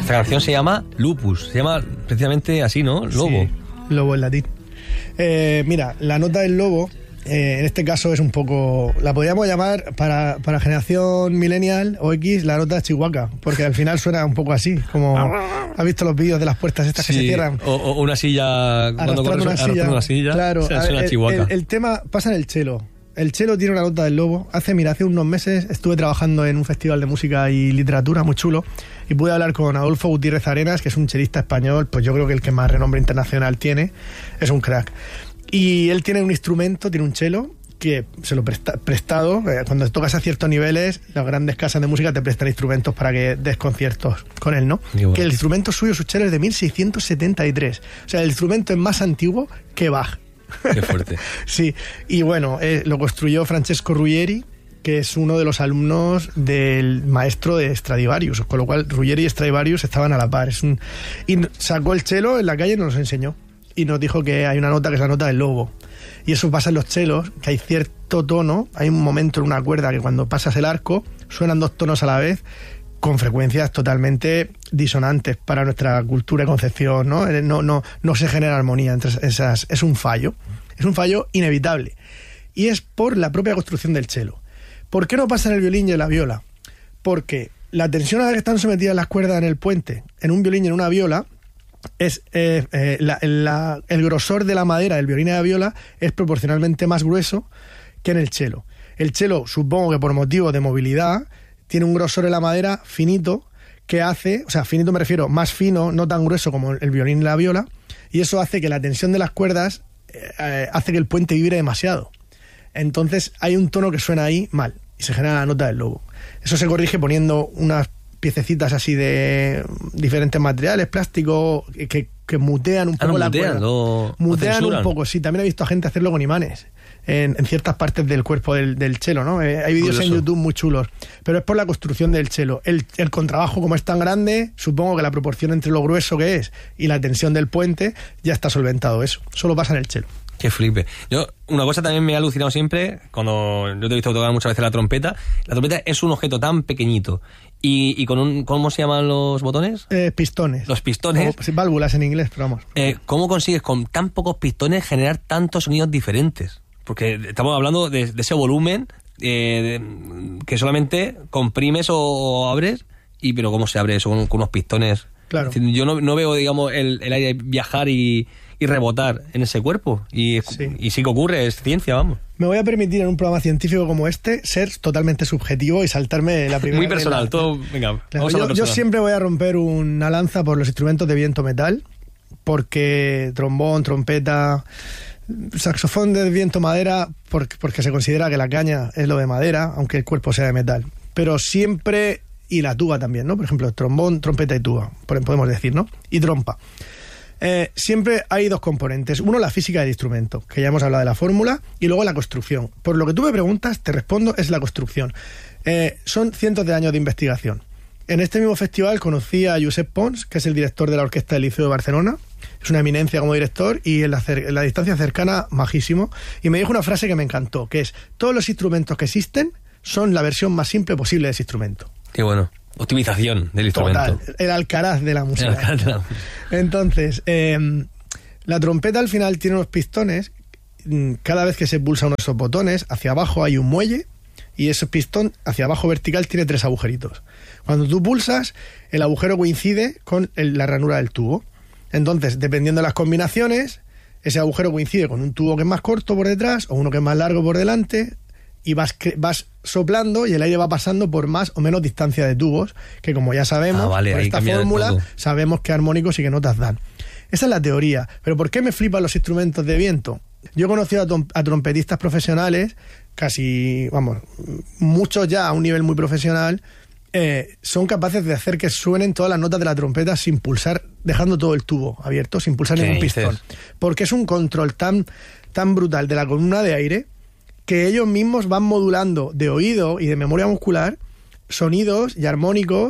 Esta canción se llama Lupus, se llama precisamente así, ¿no? Lobo. Sí, lobo en latín. Mira, la nota del lobo, en este caso es un poco... La podríamos llamar para generación millennial o X, la nota de Chihuahua, porque al final suena un poco así, como... ¿Has visto los vídeos de las puertas estas que se cierran? O una silla, cuando corres arrastrando una silla. Claro, suena Chihuahua. El tema pasa en el cello. El cello tiene una nota del lobo. Hace unos meses estuve trabajando en un festival de música y literatura muy chulo y pude hablar con Adolfo Gutiérrez Arenas, que es un chelista español, pues yo creo que el que más renombre internacional tiene, es un crack. Y él tiene un instrumento, tiene un cello, que se lo prestado, cuando tocas a ciertos niveles, las grandes casas de música te prestan instrumentos para que des conciertos con él, ¿no? Bueno. Que el instrumento suyo, su cello, es de 1673. O sea, el instrumento es más antiguo que Bach. Qué fuerte. Sí, y bueno, lo construyó Francesco Ruggeri, que es uno de los alumnos del maestro de Stradivarius, con lo cual Ruggeri y Stradivarius estaban a la par. Y sacó el cello en la calle y nos lo enseñó. Y nos dijo que hay una nota que es la nota del lobo. Y eso pasa en los chelos, que hay cierto tono, hay un momento en una cuerda que cuando pasas el arco suenan dos tonos a la vez, con frecuencias totalmente disonantes para nuestra cultura y concepción, ¿no? No se genera armonía entre esas. Es un fallo inevitable. Y es por la propia construcción del cello. ¿Por qué no pasa en el violín y en la viola? Porque la tensión a la que están sometidas las cuerdas en el puente, en un violín y en una viola, es el grosor de la madera del violín y de la viola es proporcionalmente más grueso que en el cello. El cello, supongo que por motivo de movilidad, tiene un grosor en la madera finito que hace, o sea, finito me refiero, más fino, no tan grueso como el violín y la viola, y eso hace que la tensión de las cuerdas hace que el puente vibre demasiado. Entonces hay un tono que suena ahí mal y se genera la nota del lobo. Eso se corrige poniendo unas piececitas así de diferentes materiales, plástico, que mutean un poco la cuerda. Mutean un poco, sí. También he visto a gente hacerlo con imanes en ciertas partes del cuerpo del cello, ¿no? Hay vídeos en YouTube muy chulos, pero es por la construcción del cello. El contrabajo, como es tan grande, supongo que la proporción entre lo grueso que es y la tensión del puente ya está solventado eso. Solo pasa en el cello. Qué flipe. Yo, una cosa también me ha alucinado siempre, cuando yo te he visto tocar muchas veces la trompeta. La trompeta es un objeto tan pequeñito y con ¿cómo se llaman los botones? Pistones. Los pistones. O válvulas en inglés, pero vamos. ¿Cómo consigues con tan pocos pistones generar tantos sonidos diferentes? Porque estamos hablando de ese volumen que solamente comprimes o abres, pero ¿cómo se abre eso con unos pistones? Claro. Es decir, yo no veo, digamos, el aire viajar y rebotar en ese cuerpo. Y sí que ocurre, es ciencia, vamos. Me voy a permitir en un programa científico como este ser totalmente subjetivo y saltarme la primera. Muy personal, todo. Venga, claro, yo siempre voy a romper una lanza por los instrumentos de viento metal, porque trombón, trompeta, saxofón de viento madera, porque se considera que la caña es lo de madera, aunque el cuerpo sea de metal. Pero siempre, y la tuba también, ¿no? Por ejemplo, trombón, trompeta y tuba, podemos decir, ¿no? Y trompa. Siempre hay dos componentes. Uno, la física del instrumento, que ya hemos hablado de la fórmula, y luego la construcción. Por lo que tú me preguntas, te respondo, es la construcción. Son cientos de años de investigación. En este mismo festival conocí a Josep Pons, que es el director de la Orquesta del Liceo de Barcelona. Es una eminencia como director y en la distancia cercana, majísimo. Y me dijo una frase que me encantó, que es: todos los instrumentos que existen son la versión más simple posible de ese instrumento. Qué bueno. Optimización del instrumento. Total, el Alcaraz de la música. Entonces, la trompeta al final tiene unos pistones. Cada vez que se pulsa uno de esos botones, hacia abajo hay un muelle y ese pistón hacia abajo vertical tiene 3 agujeritos. Cuando tú pulsas, el agujero coincide con la ranura del tubo. Entonces, dependiendo de las combinaciones, ese agujero coincide con un tubo que es más corto por detrás o uno que es más largo por delante, y vas soplando y el aire va pasando por más o menos distancia de tubos, que como ya sabemos, por esta fórmula, sabemos qué armónicos y qué notas dan. Esa es la teoría. ¿Pero por qué me flipan los instrumentos de viento? Yo he conocido a trompetistas profesionales, casi, vamos, muchos ya a un nivel muy profesional, son capaces de hacer que suenen todas las notas de la trompeta sin pulsar, dejando todo el tubo abierto, sin pulsar ningún pistón. Porque es un control tan brutal de la columna de aire que ellos mismos van modulando de oído y de memoria muscular sonidos y armónicos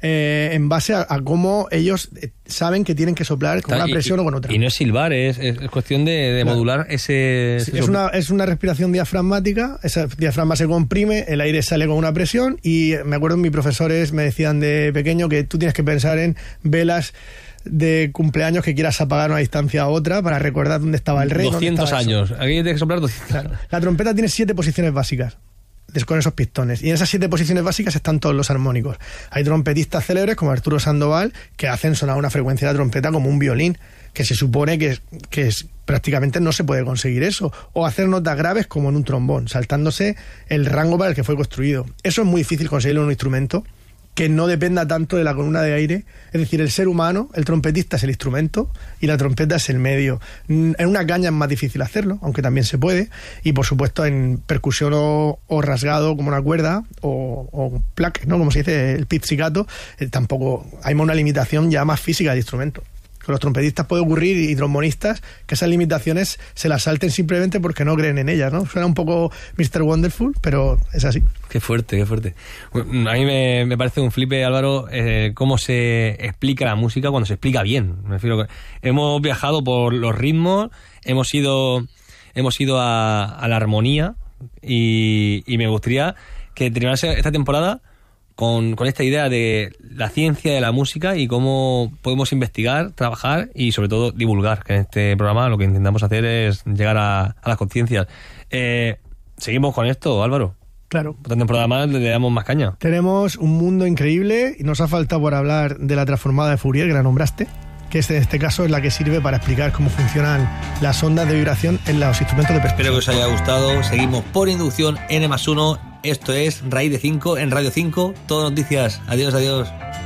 en base a cómo ellos saben que tienen que soplar con una presión o con otra. Y no es silbar, es cuestión de modular ese... Sí, es una respiración diafragmática, ese diafragma se comprime, el aire sale con una presión, y me acuerdo mis profesores me decían de pequeño que tú tienes que pensar en velas de cumpleaños que quieras apagar a una distancia a otra para recordar dónde estaba el rey. 200 años, aquí tienes que soplar 200. Claro. La trompeta tiene 7 posiciones básicas con esos pistones, y en esas 7 posiciones básicas están todos los armónicos. Hay trompetistas célebres como Arturo Sandoval que hacen sonar una frecuencia de la trompeta como un violín, que se supone que prácticamente no se puede conseguir eso, o hacer notas graves como en un trombón, saltándose el rango para el que fue construido. Eso es muy difícil conseguirlo en un instrumento que no dependa tanto de la columna de aire. Es decir, el ser humano, el trompetista es el instrumento y la trompeta es el medio. En una caña es más difícil hacerlo, aunque también se puede, y por supuesto en percusión o rasgado como una cuerda o plaque, ¿no? Como se dice, el pizzicato, tampoco hay una limitación ya más física del instrumento. Con los trompetistas puede ocurrir, y trombonistas, que esas limitaciones se las salten simplemente porque no creen en ellas, ¿no? Suena un poco Mr. Wonderful, pero es así. Qué fuerte, qué fuerte. A mí me parece un flipe, Álvaro, cómo se explica la música cuando se explica bien. Me refiero, hemos viajado por los ritmos, hemos ido a la armonía, y me gustaría que terminase esta temporada con esta idea de la ciencia de la música y cómo podemos investigar, trabajar y sobre todo divulgar, que en este programa lo que intentamos hacer es llegar a las conciencias. ¿Seguimos con esto, Álvaro? Claro. Otra temporada más, le damos más caña. Tenemos un mundo increíble y nos ha faltado por hablar de la transformada de Fourier, que la nombraste, que en este caso es la que sirve para explicar cómo funcionan las ondas de vibración en los instrumentos de percusión. Espero que os haya gustado. Seguimos por inducción N+1. Esto es Raíz de 5 en Radio 5. Todo noticias. Adiós, adiós.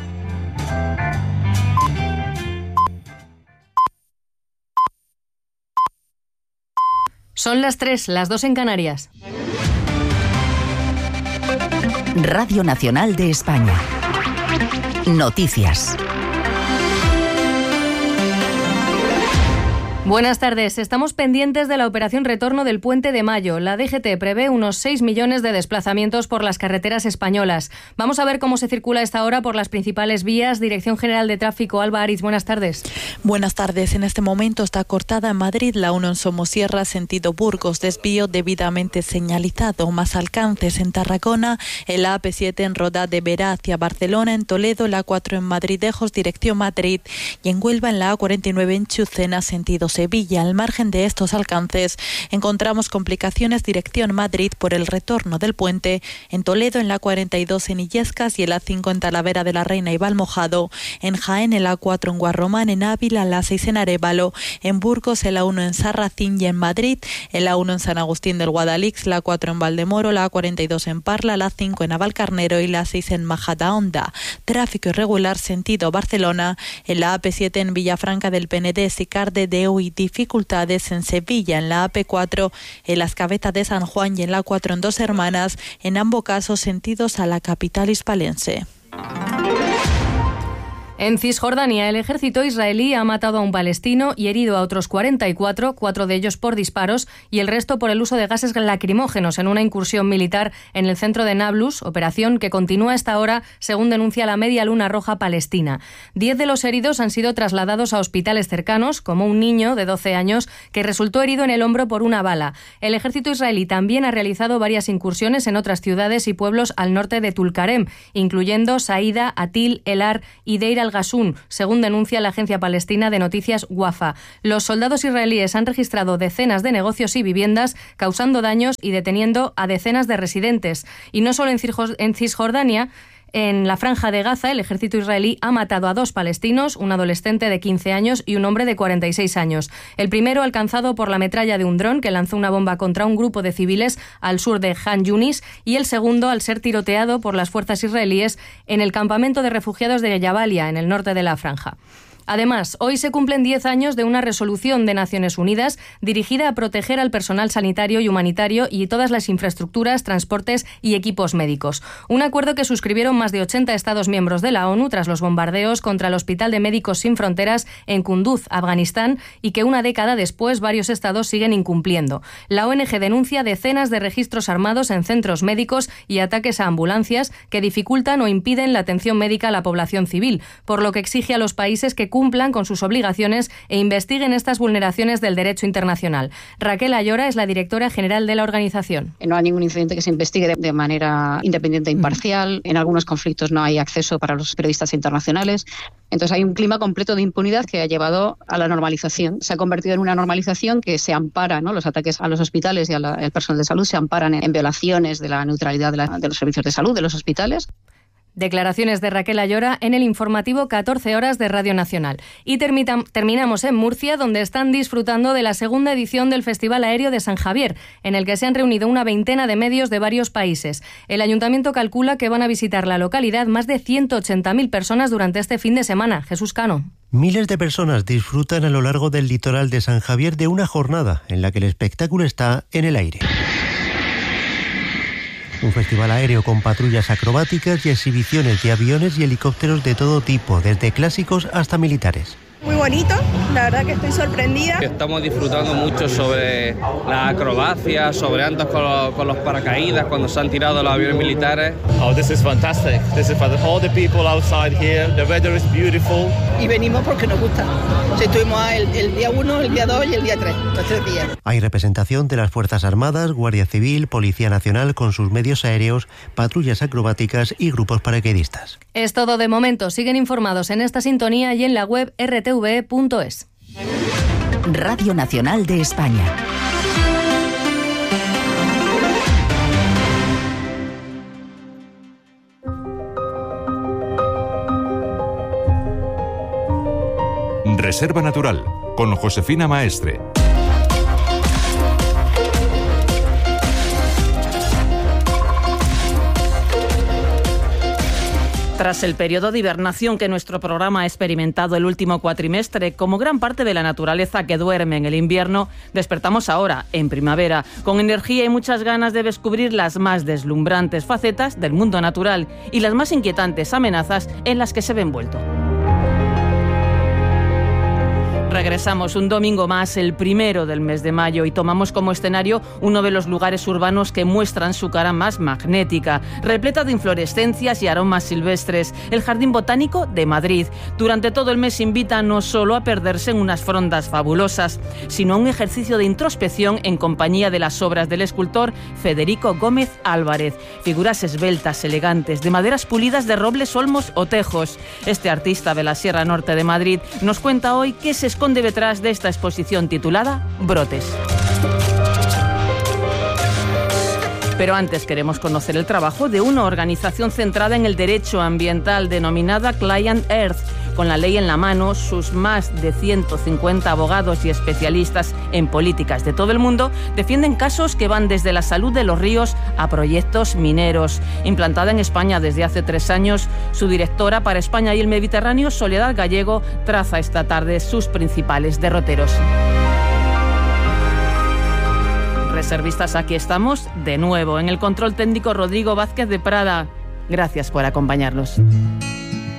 Son las 3, las 2 en Canarias. Radio Nacional de España. Noticias. Buenas tardes. Estamos pendientes de la operación retorno del Puente de Mayo. La DGT prevé unos 6 millones de desplazamientos por las carreteras españolas. Vamos a ver cómo se circula a esta hora por las principales vías. Dirección General de Tráfico, Alba Ariz, buenas tardes. Buenas tardes. En este momento está cortada en Madrid la 1 en Somosierra, sentido Burgos, desvío debidamente señalizado. Más alcances en Tarragona, el AP7 en Roda de Vera hacia Barcelona, en Toledo, la A4 en Madridejos, dirección Madrid, y en Huelva en la A49 en Chucena, sentido Sevilla. Al margen de estos alcances, encontramos complicaciones dirección Madrid por el retorno del puente en Toledo, en la A42 en Illescas y el A5 en Talavera de la Reina y Valmojado, en Jaén el A4 en Guarromán, en Ávila la A6 en Arévalo, en Burgos el A1 en Sarracín y en Madrid, el A1 en San Agustín del Guadalix, la A4 en Valdemoro, la A42 en Parla, la A5 en Navalcarnero y la A6 en Majadahonda. Tráfico irregular sentido Barcelona, en la AP7 en Villafranca del Penedés y Cardedeu, y dificultades en Sevilla, en la AP4, en las Cabezas de San Juan y en la A4 en Dos Hermanas, en ambos casos sentidos a la capital hispalense. En Cisjordania, el ejército israelí ha matado a un palestino y herido a otros 44, 4 de ellos por disparos y el resto por el uso de gases lacrimógenos en una incursión militar en el centro de Nablus, operación que continúa a esta hora, según denuncia la Media Luna Roja palestina. 10 de los heridos han sido trasladados a hospitales cercanos, como un niño de 12 años que resultó herido en el hombro por una bala. El ejército israelí también ha realizado varias incursiones en otras ciudades y pueblos al norte de Tulkarem, incluyendo Saída, Atil, Elar y Deir al-Gasun, según denuncia la agencia palestina de noticias Wafa. Los soldados israelíes han registrado decenas de negocios y viviendas, causando daños y deteniendo a decenas de residentes. Y no solo en Cisjordania. En la Franja de Gaza, el ejército israelí ha matado a 2 palestinos, un adolescente de 15 años y un hombre de 46 años. El primero alcanzado por la metralla de un dron que lanzó una bomba contra un grupo de civiles al sur de Han Yunis, y el segundo al ser tiroteado por las fuerzas israelíes en el campamento de refugiados de Jabalia, en el norte de la Franja. Además, hoy se cumplen 10 años de una resolución de Naciones Unidas dirigida a proteger al personal sanitario y humanitario y todas las infraestructuras, transportes y equipos médicos. Un acuerdo que suscribieron más de 80 Estados miembros de la ONU tras los bombardeos contra el Hospital de Médicos Sin Fronteras en Kunduz, Afganistán, y que una década después varios estados siguen incumpliendo. La ONG denuncia decenas de registros armados en centros médicos y ataques a ambulancias que dificultan o impiden la atención médica a la población civil, por lo que exige a los países que cumplan con sus obligaciones e investiguen estas vulneraciones del derecho internacional. Raquel Ayora es la directora general de la organización. No hay ningún incidente que se investigue de manera independiente e imparcial. En algunos conflictos no hay acceso para los periodistas internacionales. Entonces hay un clima completo de impunidad que ha llevado a la normalización. Se ha convertido en una normalización que se ampara, ¿no? Los ataques a los hospitales y al personal de salud se amparan en violaciones de la neutralidad de los servicios de salud de los hospitales. Declaraciones de Raquel Ayora en el informativo 14 horas de Radio Nacional. Y terminamos en Murcia, donde están disfrutando de la segunda edición del Festival Aéreo de San Javier, en el que se han reunido una veintena de medios de varios países. El ayuntamiento calcula que van a visitar la localidad más de 180.000 personas durante este fin de semana. Jesús Cano. Miles de personas disfrutan a lo largo del litoral de San Javier de una jornada en la que el espectáculo está en el aire. Un festival aéreo con patrullas acrobáticas y exhibiciones de aviones y helicópteros de todo tipo, desde clásicos hasta militares. Muy bonito, la verdad que estoy sorprendida. Estamos disfrutando mucho sobre la acrobacia, sobre antes con los paracaídas cuando se han tirado los aviones militares. Oh, this is fantastic. This is for all the people outside here. The weather is beautiful. Y venimos porque nos gusta. Estuvimos el día 1, el día 2 y el día 3, los 3 días. Hay representación de las Fuerzas Armadas, Guardia Civil, Policía Nacional con sus medios aéreos, patrullas acrobáticas y grupos paracaidistas. Es todo de momento. Siguen informados en esta sintonía y en la web rtv.es. Radio Nacional de España. Reserva Natural, con Josefina Maestre. Tras el periodo de hibernación que nuestro programa ha experimentado el último cuatrimestre, como gran parte de la naturaleza que duerme en el invierno, despertamos ahora, en primavera, con energía y muchas ganas de descubrir las más deslumbrantes facetas del mundo natural y las más inquietantes amenazas en las que se ve envuelto. Regresamos un domingo más, el 1 del mes de mayo, y tomamos como escenario uno de los lugares urbanos que muestran su cara más magnética, repleta de inflorescencias y aromas silvestres, el Jardín Botánico de Madrid. Durante todo el mes invita no solo a perderse en unas frondas fabulosas, sino a un ejercicio de introspección en compañía de las obras del escultor Federico Gómez Álvarez. Figuras esbeltas, elegantes, de maderas pulidas de robles, olmos o tejos. Este artista de la Sierra Norte de Madrid nos cuenta hoy qué se esconde detrás de esta exposición titulada Brotes. Pero antes queremos conocer el trabajo de una organización centrada en el derecho ambiental denominada Client Earth. Con la ley en la mano, sus más de 150 abogados y especialistas en políticas de todo el mundo defienden casos que van desde la salud de los ríos a proyectos mineros. Implantada en España desde hace 3 años, su directora para España y el Mediterráneo, Soledad Gallego, traza esta tarde sus principales derroteros. Reservistas, aquí estamos de nuevo. En el control técnico, Rodrigo Vázquez de Prada. Gracias por acompañarnos.